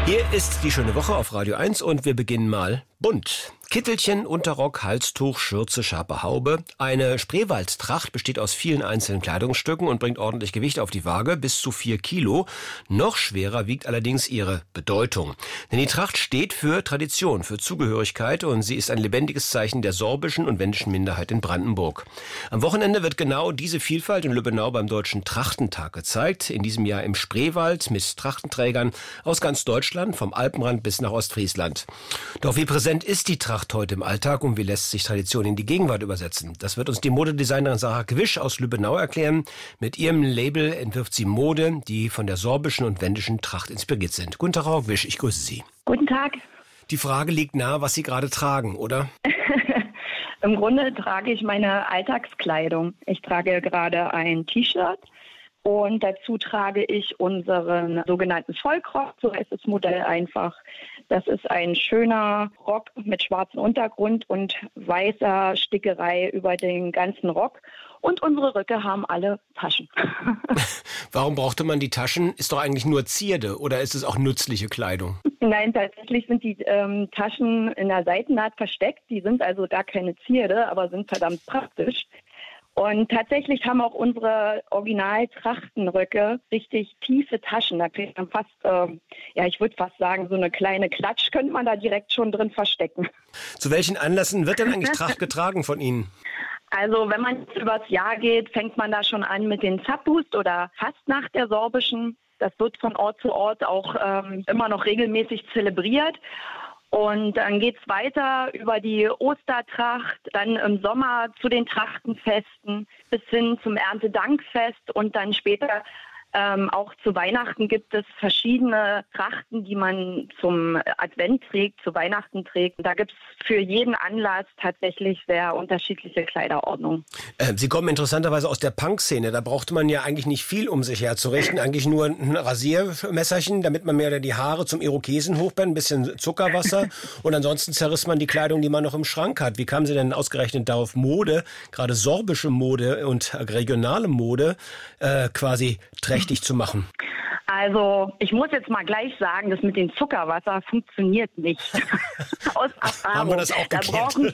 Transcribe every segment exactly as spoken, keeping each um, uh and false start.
Hier ist die schöne Woche auf Radio eins und wir beginnen mal bunt. Kittelchen, Unterrock, Halstuch, Schürze, scharfe Haube. Eine Spreewaldtracht besteht aus vielen einzelnen Kleidungsstücken und bringt ordentlich Gewicht auf die Waage, bis zu vier Kilo. Noch schwerer wiegt allerdings ihre Bedeutung. Denn die Tracht steht für Tradition, für Zugehörigkeit und sie ist ein lebendiges Zeichen der sorbischen und wendischen Minderheit in Brandenburg. Am Wochenende wird genau diese Vielfalt in Lübbenau beim Deutschen Trachtentag gezeigt. In diesem Jahr im Spreewald mit Trachtenträgern aus ganz Deutschland, vom Alpenrand bis nach Ostfriesland. Doch wie präsent ist die Tracht heute im Alltag und wie lässt sich Tradition in die Gegenwart übersetzen? Das wird uns die Modedesignerin Sarah Gewisch aus Lübbenau erklären. Mit ihrem Label entwirft sie Mode, die von der sorbischen und wendischen Tracht inspiriert sind. Guten Tag, Frau Gewisch, ich grüße Sie. Guten Tag. Die Frage liegt nahe, was Sie gerade tragen, oder? Im Grunde trage ich meine Alltagskleidung. Ich trage gerade ein T-Shirt und dazu trage ich unseren sogenannten Folkrock, so heißt das Modell einfach. Das ist ein schöner Rock mit schwarzem Untergrund und weißer Stickerei über den ganzen Rock. Und unsere Röcke haben alle Taschen. Warum brauchte man die Taschen? Ist doch eigentlich nur Zierde oder ist es auch nützliche Kleidung? Nein, tatsächlich sind die ähm, Taschen in der Seitennaht versteckt. Die sind also gar keine Zierde, aber sind verdammt praktisch. Und tatsächlich haben auch unsere Original-Trachtenröcke richtig tiefe Taschen. Da kriegt man fast, äh, ja, ich würde fast sagen, so eine kleine Klatsch könnte man da direkt schon drin verstecken. Zu welchen Anlässen wird denn eigentlich Tracht getragen von Ihnen? Also wenn man jetzt übers Jahr geht, fängt man da schon an mit den Zappust oder Fastnacht der Sorbischen. Das wird von Ort zu Ort auch ähm, immer noch regelmäßig zelebriert. Und dann geht's weiter über die Ostertracht, dann im Sommer zu den Trachtenfesten bis hin zum Erntedankfest und dann später ähm, auch zu Weihnachten gibt es verschiedene Trachten, die man zum Advent trägt, zu Weihnachten trägt. Da gibt's für jeden Anlass tatsächlich sehr unterschiedliche Kleiderordnungen. Äh, Sie kommen interessanterweise aus der Punk-Szene. Da brauchte man ja eigentlich nicht viel, um sich herzurichten. Eigentlich nur ein Rasiermesserchen, damit man mehr die Haare zum Irokesen hochbrennt, ein bisschen Zuckerwasser und ansonsten zerriss man die Kleidung, die man noch im Schrank hat. Wie kamen Sie denn ausgerechnet darauf, Mode, gerade sorbische Mode und regionale Mode, äh, quasi trächtig zu machen? Also ich muss jetzt mal gleich sagen, das mit dem Zuckerwasser funktioniert nicht. Aus Erfahrung. Haben wir das auch geklärt? Da brauchen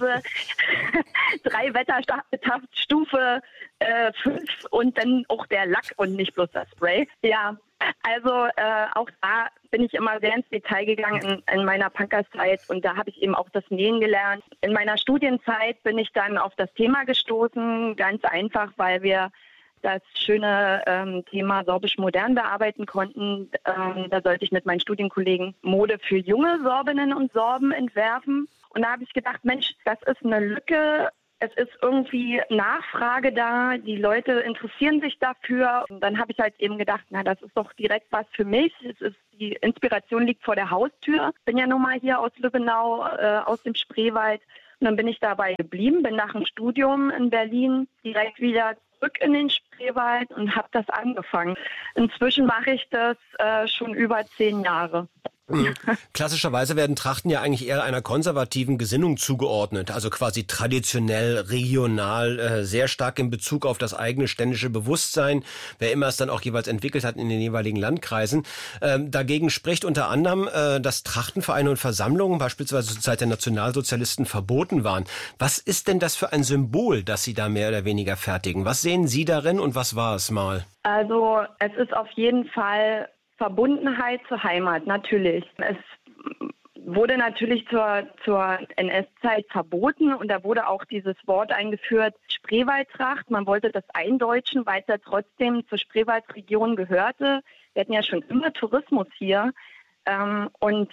Sie drei Wetterstufe äh, fünf und dann auch der Lack und nicht bloß das Spray. Ja, also äh, auch da bin ich immer sehr ins Detail gegangen in, in meiner Punkerszeit und da habe ich eben auch das Nähen gelernt. In meiner Studienzeit bin ich dann auf das Thema gestoßen, ganz einfach, weil wir das schöne ähm, Thema sorbisch-modern bearbeiten konnten. Ähm, da sollte ich mit meinen Studienkollegen Mode für junge Sorbinnen und Sorben entwerfen. Und da habe ich gedacht, Mensch, das ist eine Lücke. Es ist irgendwie Nachfrage da. Die Leute interessieren sich dafür. Und dann habe ich halt eben gedacht, na, das ist doch direkt was für mich. Es ist, die Inspiration liegt vor der Haustür. Ich bin ja nun mal hier aus Lübbenau, äh, aus dem Spreewald. Und dann bin ich dabei geblieben, bin nach dem Studium in Berlin direkt wieder zurück in den Spreewald und habe das angefangen. Inzwischen mache ich das äh, schon über zehn Jahre. Klassischerweise werden Trachten ja eigentlich eher einer konservativen Gesinnung zugeordnet, also quasi traditionell, regional, äh, sehr stark in Bezug auf das eigene ständische Bewusstsein, wer immer es dann auch jeweils entwickelt hat in den jeweiligen Landkreisen. Ähm, dagegen spricht unter anderem, äh, dass Trachtenvereine und Versammlungen beispielsweise zur Zeit der Nationalsozialisten verboten waren. Was ist denn das für ein Symbol, das Sie da mehr oder weniger fertigen? Was sehen Sie darin und was war es mal? Also es ist auf jeden Fall Verbundenheit zur Heimat, natürlich. Es wurde natürlich zur, zur N S-Zeit verboten und da wurde auch dieses Wort eingeführt, Spreewaldtracht. Man wollte das eindeutschen, weil es ja trotzdem zur Spreewaldregion gehörte. Wir hatten ja schon immer Tourismus hier ähm, und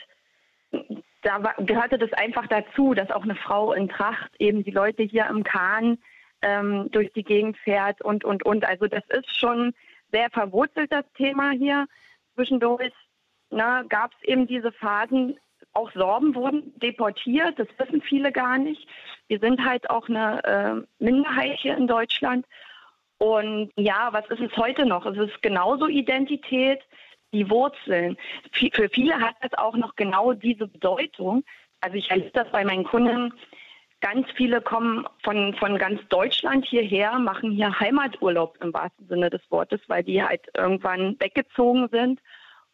da war, gehörte das einfach dazu, dass auch eine Frau in Tracht eben die Leute hier im Kahn ähm, durch die Gegend fährt und, und, und. Also das ist schon sehr verwurzelt, das Thema hier. Zwischendurch gab es eben diese Phasen, auch Sorben wurden deportiert, das wissen viele gar nicht. Wir sind halt auch eine äh, Minderheit hier in Deutschland. Und ja, was ist es heute noch? Es ist genauso Identität, die Wurzeln. Für viele hat das auch noch genau diese Bedeutung. Also ich erlebe das bei meinen Kunden. Ganz viele kommen von, von ganz Deutschland hierher, machen hier Heimaturlaub im wahrsten Sinne des Wortes, weil die halt irgendwann weggezogen sind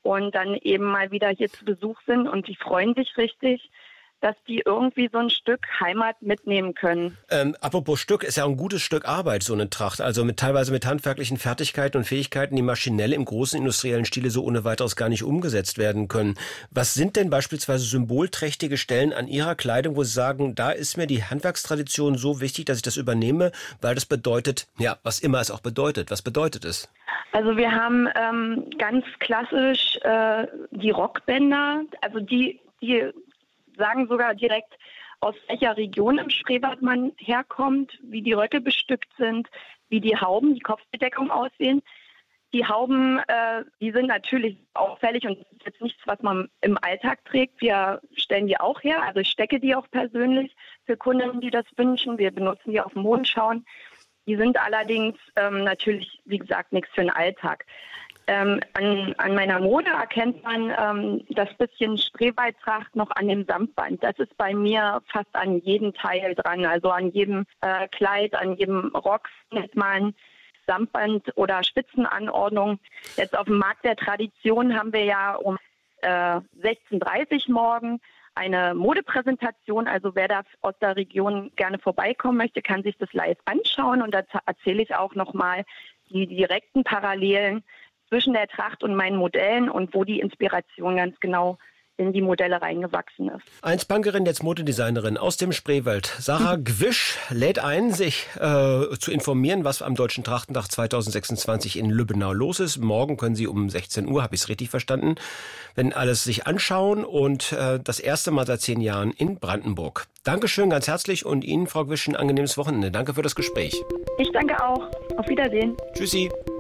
und dann eben mal wieder hier zu Besuch sind und die freuen sich richtig, dass die irgendwie so ein Stück Heimat mitnehmen können. Ähm, apropos Stück, ist ja auch ein gutes Stück Arbeit, so eine Tracht. Also mit teilweise mit handwerklichen Fertigkeiten und Fähigkeiten, die maschinell im großen industriellen Stile so ohne weiteres gar nicht umgesetzt werden können. Was sind denn beispielsweise symbolträchtige Stellen an Ihrer Kleidung, wo Sie sagen, da ist mir die Handwerkstradition so wichtig, dass ich das übernehme, weil das bedeutet, ja, was immer es auch bedeutet. Was bedeutet es? Also wir haben ähm, ganz klassisch äh, die Rockbänder, also die, die sagen sogar direkt, aus welcher Region im Spreewald man herkommt, wie die Röcke bestückt sind, wie die Hauben, die Kopfbedeckung aussehen. Die Hauben, äh, die sind natürlich auffällig und das ist jetzt nichts, was man im Alltag trägt. Wir stellen die auch her, also ich stecke die auch persönlich für Kunden, die das wünschen. Wir benutzen die auf dem Mondschauen. Die sind allerdings ähm, natürlich, wie gesagt, nichts für den Alltag. Ähm, an, an meiner Mode erkennt man ähm, das bisschen Spreewaldtracht noch an dem Samtband. Das ist bei mir fast an jedem Teil dran, also an jedem äh, Kleid, an jedem Rock findet man Samtband oder Spitzenanordnung. Jetzt auf dem Markt der Tradition haben wir ja um äh, sechzehn Uhr dreißig morgen eine Modepräsentation. Also wer da aus der Region gerne vorbeikommen möchte, kann sich das live anschauen. Und da erzähle ich auch nochmal die direkten Parallelen zwischen der Tracht und meinen Modellen und wo die Inspiration ganz genau in die Modelle reingewachsen ist. Einst Punkerin, jetzt Modedesignerin aus dem Spreewald. Sarah Gwisch lädt ein, sich äh, zu informieren, was am Deutschen Trachtentag zweitausendsechsundzwanzig in Lübbenau los ist. Morgen können Sie um sechzehn Uhr, habe ich es richtig verstanden, wenn alles sich anschauen und äh, das erste Mal seit zehn Jahren in Brandenburg. Dankeschön ganz herzlich und Ihnen, Frau Gwisch, ein angenehmes Wochenende. Danke für das Gespräch. Ich danke auch. Auf Wiedersehen. Tschüssi.